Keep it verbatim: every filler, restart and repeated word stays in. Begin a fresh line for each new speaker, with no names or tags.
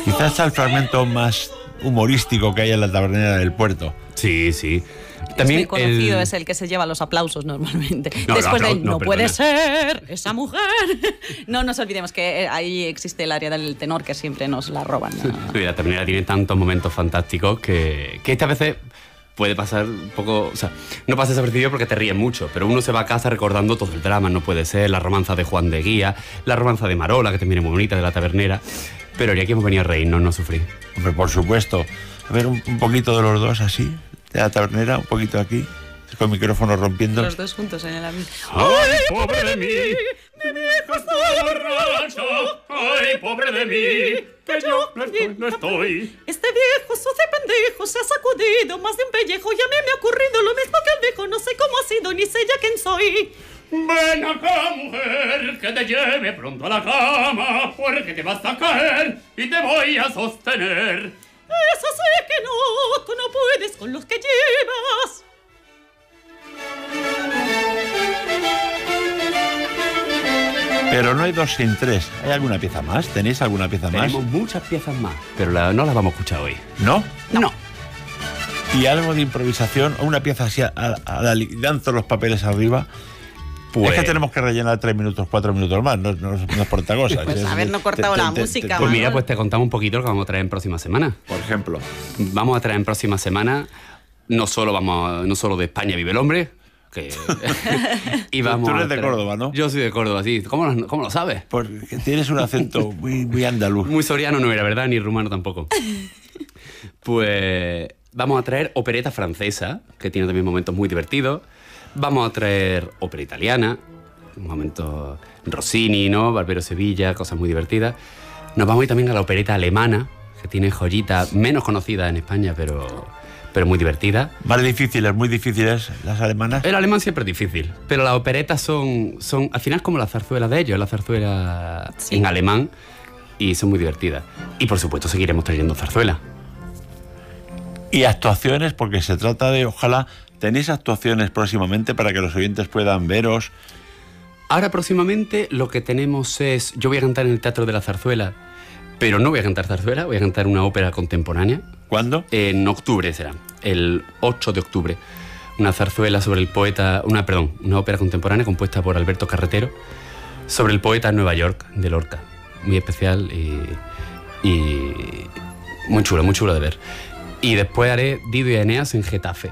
Quizás está el fragmento más humorístico que hay en la tabernera del puerto.
Sí, sí.
También es muy conocido, el... es el que se lleva los aplausos normalmente.
No,
Después
no,
de
no,
no,
no
puede ser esa mujer. No nos olvidemos que ahí existe el área del tenor que siempre nos la roban, ¿no?
Y la tabernera tiene tantos momentos fantásticos que, que esta veces puede pasar un poco... O sea, no pasa desapercibido porque te ríes mucho, pero uno se va a casa recordando todo el drama. No puede ser, la romanza de Juan de Guía, la romanza de Marola, que también es muy bonita, de la tabernera. Pero ya aquí hemos venido a reírnos, no a sufrir.
Hombre, por supuesto. A ver, un, un poquito de los dos así, de la tabernera, un poquito aquí, con el micrófono rompiendo.
Los dos juntos en el avión.
¡Ay, pobre de mí! ¡Mi viejo está borracho! ¡Ay, pobre de mí! Que yo no estoy, no estoy.
Este viejo suce pendejo se ha sacudido más de un pellejo y a mí me ha ocurrido lo mismo que el viejo. No sé cómo ha sido ni sé ya quién soy.
Ven acá, mujer, que te lleve pronto a la cama, porque te vas a caer y te voy a sostener.
Eso sé que no, tú no puedes con los que llevas.
Pero no hay dos sin tres. ¿Hay alguna pieza más? ¿Tenéis alguna pieza más?
Tenemos muchas piezas más, pero la, no las vamos a escuchar hoy.
¿No?
No.
¿Y algo de improvisación? ¿O una pieza así a, a, a la lanzo los papeles arriba? Pues, es que tenemos que rellenar tres minutos, cuatro minutos más, no, no, no es por otra cosa.
Pues
es,
habernos cortado
te,
la
te,
música.
te, te,
pues mira, pues te contamos un poquito lo que vamos a traer en próxima semana.
Por ejemplo.
Vamos a traer en próxima semana, no solo, vamos a, no solo de España vive el hombre, que y vamos
Tú eres
a
de Córdoba, ¿no?
Yo soy de Córdoba, sí. ¿Cómo lo, cómo lo sabes?
Porque tienes un acento muy, muy andaluz.
Muy soriano no era, ¿verdad? Ni rumano tampoco. Pues vamos a traer opereta francesa, que tiene también momentos muy divertidos. Vamos a traer ópera italiana, un momento Rossini, ¿no? Barbero Sevilla, cosas muy divertidas. Nos vamos a ir también a la opereta alemana, que tiene joyitas menos conocidas en España, pero, pero muy divertidas.
Más difíciles, muy difíciles las alemanas.
El alemán siempre es difícil, pero las operetas son, son al final como la zarzuela de ellos, la zarzuela sí. en alemán, y son muy divertidas. Y por supuesto seguiremos trayendo zarzuela.
Y actuaciones, porque se trata de, ojalá, ¿tenéis actuaciones próximamente para que los oyentes puedan veros?
Ahora próximamente lo que tenemos es... Yo voy a cantar en el Teatro de la Zarzuela, pero no voy a cantar zarzuela, voy a cantar una ópera contemporánea.
¿Cuándo?
En octubre será, el ocho de octubre. Una zarzuela sobre el poeta... Una, perdón, una ópera contemporánea compuesta por Alberto Carretero sobre el poeta Nueva York de Lorca. Muy especial y... y muy chulo, muy chulo de ver. Y después haré Dido y Eneas en Getafe.